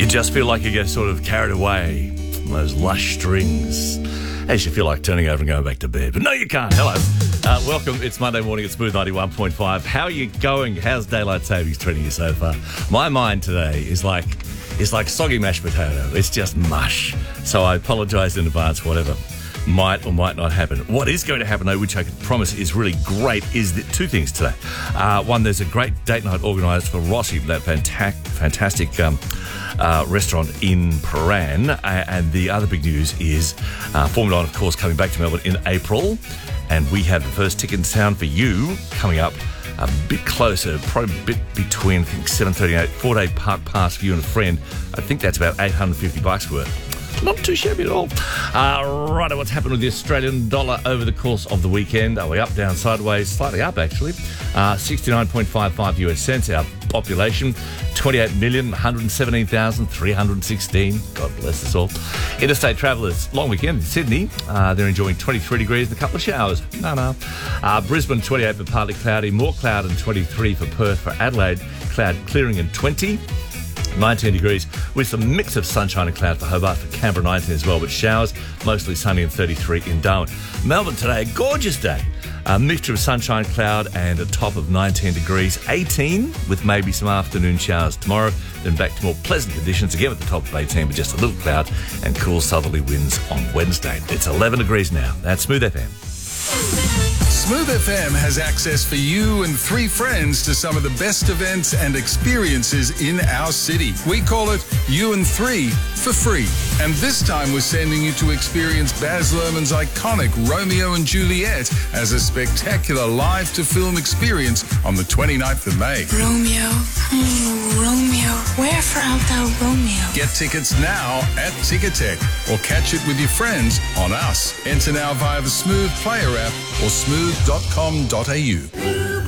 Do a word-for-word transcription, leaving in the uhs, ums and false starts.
You just feel like you get sort of carried away on those lush strings as you feel like turning over and going back to bed. But no, you can't. Hello. Uh, welcome. It's Monday morning at Smooth ninety-one point five. How are you going? How's daylight savings treating you so far? My mind today is like is like soggy mashed potato. It's just mush. So I apologise in advance for whatever might or might not happen. What is going to happen, though, which I can promise is really great, is that two things today. Uh, one, there's a great date night organised for Rossi, that fantastic, fantastic um, uh, restaurant in Paran. Uh, and the other big news is uh, Formula One, of course, coming back to Melbourne in April. And we have the first ticket in town for you coming up a bit closer, probably a bit between, I think, seven thirty and eight, four-day park pass for you and a friend. I think that's about eight hundred fifty bucks worth. Not too shabby at all. Uh, right, what's happened with the Australian dollar over the course of the weekend? Are we up, down, sideways? Slightly up, actually. Uh, sixty-nine point five five US cents. Our population, twenty-eight million, one hundred seventeen thousand, three hundred sixteen. God bless us all. Interstate travellers, long weekend in Sydney. Uh, they're enjoying twenty-three degrees and a couple of showers. No, no. Uh, Brisbane, twenty-eight for partly cloudy. More cloud and twenty-three for Perth. For Adelaide, cloud clearing and twenty. nineteen degrees with some mix of sunshine and cloud for Hobart. For Canberra, nineteen as well, but showers, mostly sunny, and thirty-three in Darwin. Melbourne today, a gorgeous day. A mixture of sunshine, cloud, and a top of nineteen degrees. eighteen with maybe some afternoon showers tomorrow. Then back to more pleasant conditions, again at the top of eighteen, but just a little cloud and cool southerly winds on Wednesday. It's eleven degrees now. That's Smooth F M. Smooth F M has access for you and three friends to some of the best events and experiences in our city. We call it You and Three for free. And this time we're sending you to experience Baz Luhrmann's iconic Romeo and Juliet as a spectacular live-to-film experience on the twenty-ninth of May. Romeo, oh, Romeo, wherever art thou, Romeo? Get tickets now at Ticketek or catch it with your friends on Us. Enter now via the Smooth Player app or smooth dot com dot a u.